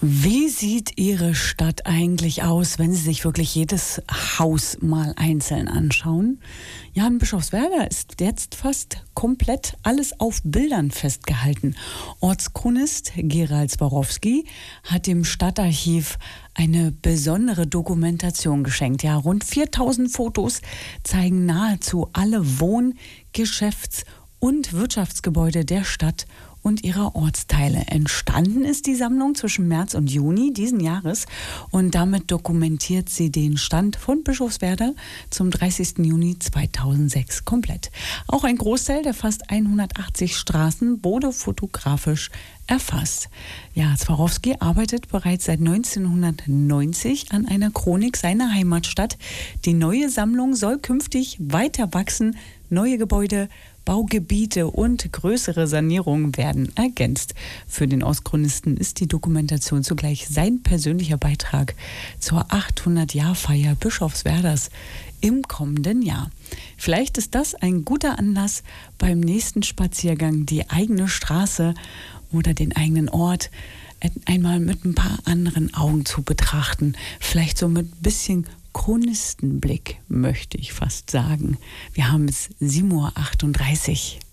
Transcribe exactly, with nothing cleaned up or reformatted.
Wie sieht Ihre Stadt eigentlich aus, wenn Sie sich wirklich jedes Haus mal einzeln anschauen? Ja, in Bischofswerda ist jetzt fast komplett alles auf Bildern festgehalten. Ortschronist Gerald Swarovski hat dem Stadtarchiv eine besondere Dokumentation geschenkt. Ja, rund viertausend Fotos zeigen nahezu alle Wohn-, Geschäfts- und Wirtschaftsgebäude der Stadt und ihrer Ortsteile. Entstanden ist die Sammlung zwischen März und Juni diesen Jahres und damit dokumentiert sie den Stand von Bischofswerda zum dreißigsten Juni zweitausendsechs komplett. Auch ein Großteil der fast hundertachtzig Straßen wurde fotografisch erfasst. Ja, Swarovski arbeitet bereits seit neunzehnhundertneunzig an einer Chronik seiner Heimatstadt. Die neue Sammlung soll künftig weiter wachsen. Neue Gebäude, Baugebiete und größere Sanierungen werden ergänzt. Für den Ortschronisten ist die Dokumentation zugleich sein persönlicher Beitrag zur achthundert-Jahr-Feier Bischofswerdas im kommenden Jahr. Vielleicht ist das ein guter Anlass, beim nächsten Spaziergang die eigene Straße oder den eigenen Ort einmal mit ein paar anderen Augen zu betrachten. Vielleicht so mit ein bisschen Chronistenblick, möchte ich fast sagen. Wir haben es sieben Uhr achtunddreißig.